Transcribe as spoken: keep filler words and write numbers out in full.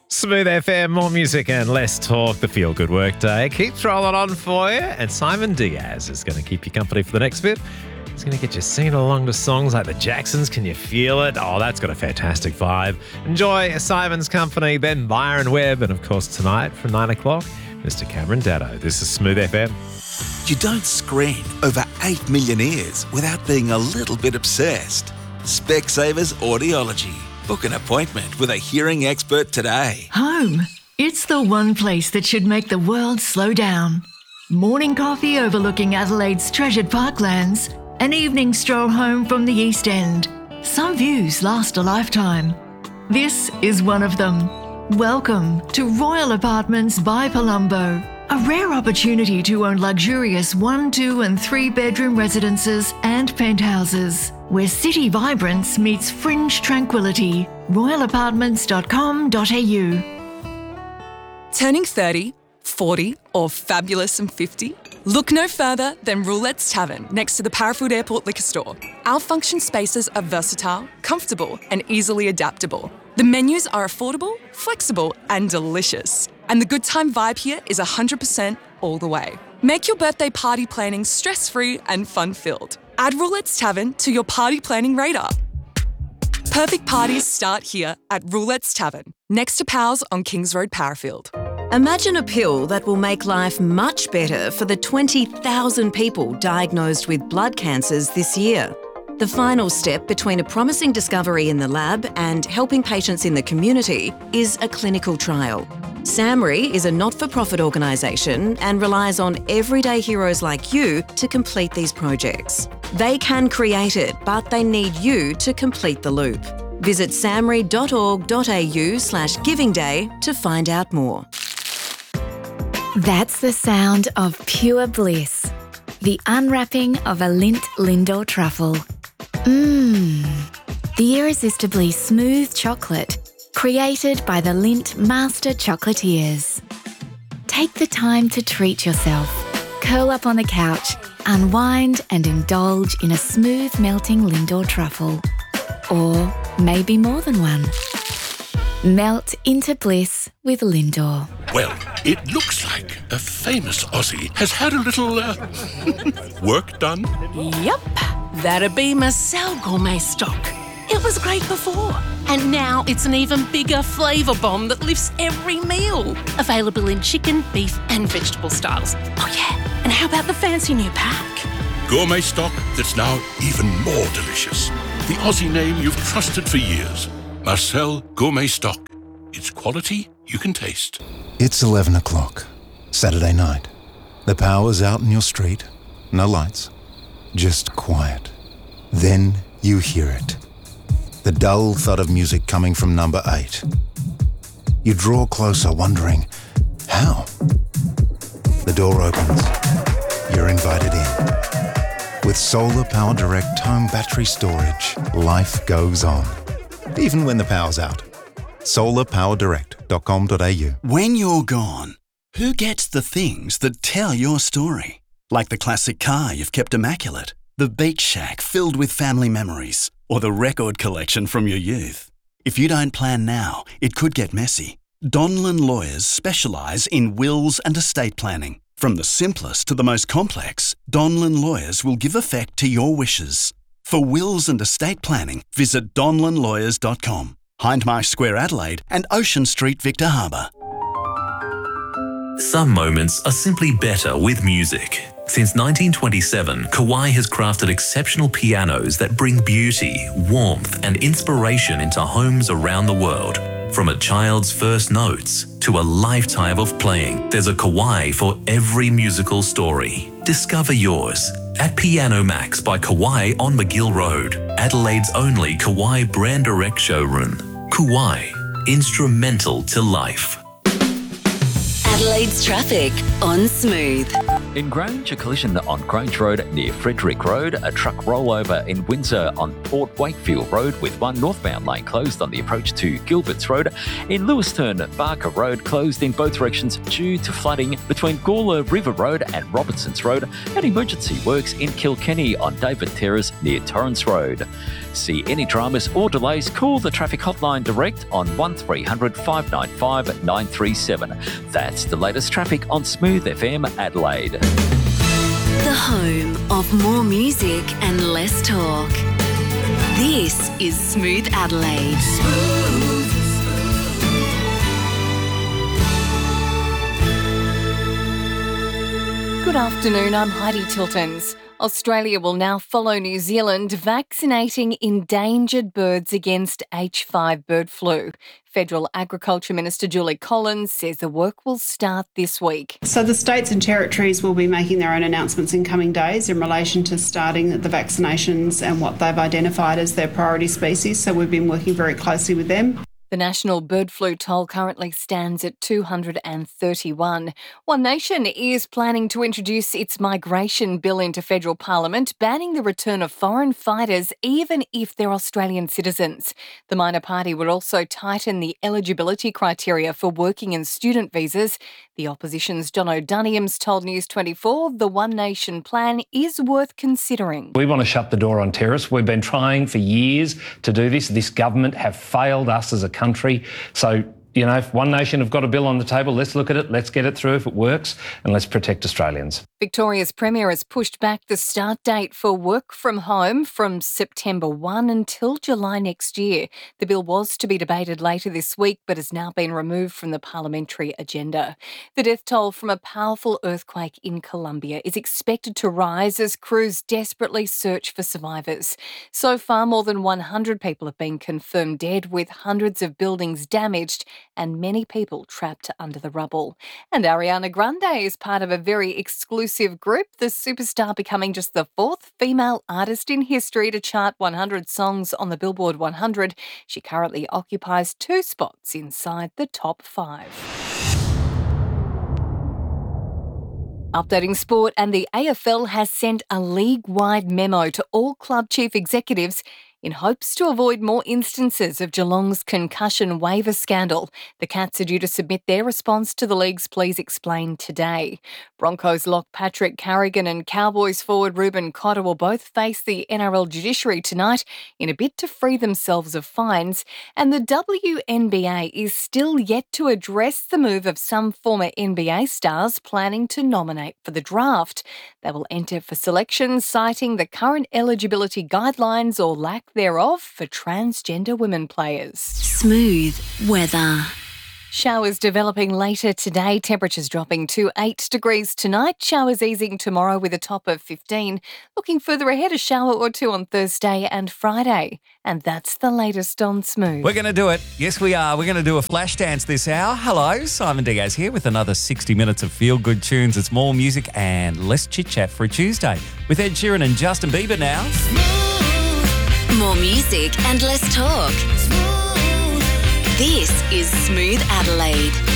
Smooth F M, more music and less talk. The Feel Good Work Day keeps rolling on for you. And Simon Diaz is going to keep you company for the next bit. He's going to get you singing along to songs like the Jacksons, Can You Feel It? Oh, that's got a fantastic vibe. Enjoy Simon's company, then Byron Webb, and of course tonight from nine o'clock, Mister Cameron Daddo. This is Smooth F M. You don't screen over eight million ears without being a little bit obsessed. Specsavers Audiology. Book an appointment with a hearing expert today. Home. It's the one place that should make the world slow down. Morning coffee overlooking Adelaide's treasured parklands. An evening stroll home from the East End. Some views last a lifetime. This is one of them. Welcome to Royal Apartments by Palumbo. A rare opportunity to own luxurious one, two and three bedroom residences and penthouses, where city vibrance meets fringe tranquility. royal apartments dot com dot a u. Turning thirty, forty or fabulous and fifty? Look no further than Roulette's Tavern next to the Parafield Airport Liquor Store. Our function spaces are versatile, comfortable and easily adaptable. The menus are affordable, flexible and delicious. And the good time vibe here is one hundred percent all the way. Make your birthday party planning stress-free and fun-filled. Add Roulette's Tavern to your party planning radar. Perfect parties start here at Roulette's Tavern, next to Powell's on Kings Road, Parafield. Imagine a pill that will make life much better for the twenty thousand people diagnosed with blood cancers this year. The final step between a promising discovery in the lab and helping patients in the community is a clinical trial. SAMRI is a not-for-profit organisation and relies on everyday heroes like you to complete these projects. They can create it, but they need you to complete the loop. Visit samri dot org dot a u slash giving day to find out more. That's the sound of pure bliss. The unwrapping of a Lindt Lindor truffle. Mmm. The irresistibly smooth chocolate created by the Lindt Master Chocolatiers. Take the time to treat yourself. Curl up on the couch, unwind and indulge in a smooth melting Lindor truffle. Or maybe more than one. Melt into bliss with Lindor. Well, it looks like a famous Aussie has had a little uh, work done. Yep, that'd be Marcel Gourmet Stock. It was great before, and now it's an even bigger flavour bomb that lifts every meal. Available in chicken, beef and vegetable styles. Oh yeah, and how about the fancy new pack? Gourmet Stock that's now even more delicious. The Aussie name you've trusted for years. Marcel Gourmet Stock. It's quality you can taste. It's eleven o'clock, Saturday night. The power's out in your street. No lights. Just quiet. Then you hear it. The dull thud of music coming from number eight. You draw closer, wondering, how? The door opens. You're invited in. With Solar Power Direct home battery storage, life goes on. Even when the power's out. solar power direct dot com dot a u. When you're gone, who gets the things that tell your story? Like the classic car you've kept immaculate, the beach shack filled with family memories, or the record collection from your youth. If you don't plan now, it could get messy. Donlan Lawyers specialise in wills and estate planning. From the simplest to the most complex, Donlan Lawyers will give effect to your wishes. For wills and estate planning, visit donlan lawyers dot com, Hindmarsh Square, Adelaide and Ocean Street, Victor Harbour. Some moments are simply better with music. Since nineteen twenty-seven, Kawai has crafted exceptional pianos that bring beauty, warmth and inspiration into homes around the world. From a child's first notes to a lifetime of playing, there's a Kawai for every musical story. Discover yours at Piano Max by Kawai on McGill Road, Adelaide's only Kawai brand direct showroom. Kawai, instrumental to life. Adelaide's traffic on Smooth. In Grange, a collision on Grange Road near Frederick Road, a truck rollover in Windsor on Port Wakefield Road with one northbound lane closed on the approach to Gilbert's Road. In Lewiston, Barker Road closed in both directions due to flooding between Gawler River Road and Robertson's Road, and emergency works in Kilkenny on David Terrace near Torrance Road. See any dramas or delays, call the traffic hotline direct on one three hundred, five nine five, nine three seven. That's the latest traffic on Smooth F M Adelaide. The home of more music and less talk. This is Smooth Adelaide. Smooth. Good afternoon, I'm Heidi Tiltons. Australia will now follow New Zealand vaccinating endangered birds against H five bird flu. Federal Agriculture Minister Julie Collins says the work will start this week. So the states and territories will be making their own announcements in coming days in relation to starting the vaccinations and what they've identified as their priority species. So we've been working very closely with them. The national bird flu toll currently stands at two hundred thirty-one. One Nation is planning to introduce its migration bill into federal parliament, banning the return of foreign fighters even if they're Australian citizens. The minor party would also tighten the eligibility criteria for working and student visas. The opposition's John O'Duniam's told News twenty-four the One Nation plan is worth considering. We want to shut the door on terrorists. We've been trying for years to do this. This government have failed us as a country. So, you know, if One Nation have got a bill on the table, let's look at it, let's get it through if it works, and let's protect Australians. Victoria's Premier has pushed back the start date for work from home from September first until July next year. The bill was to be debated later this week but has now been removed from the parliamentary agenda. The death toll from a powerful earthquake in Colombia is expected to rise as crews desperately search for survivors. So far, more than one hundred people have been confirmed dead, with hundreds of buildings damaged and many people trapped under the rubble. And Ariana Grande is part of a very exclusive group, the superstar becoming just the fourth female artist in history to chart one hundred songs on the Billboard one hundred. She currently occupies two spots inside the top five. Updating sport, and the A F L has sent a league-wide memo to all club chief executives in hopes to avoid more instances of Geelong's concussion waiver scandal. The Cats are due to submit their response to the league's Please Explain today. Broncos lock Patrick Carrigan and Cowboys forward Ruben Cotter will both face the N R L judiciary tonight in a bid to free themselves of fines. And the W N B A is still yet to address the move of some former N B A stars planning to nominate for the draft. They will enter for selection, citing the current eligibility guidelines or lack thereof for transgender women players. Smooth weather. Showers developing later today, temperatures dropping to eight degrees tonight, showers easing tomorrow with a top of fifteen. Looking further ahead, a shower or two on Thursday and Friday. And that's the latest on Smooth. We're going to do it. Yes, we are. We're going to do a flash dance this hour. Hello, Simon Diaz here with another sixty minutes of feel-good tunes. It's more music and less chit-chat for a Tuesday. With Ed Sheeran and Justin Bieber now. More music and less talk. This is Smooth Adelaide.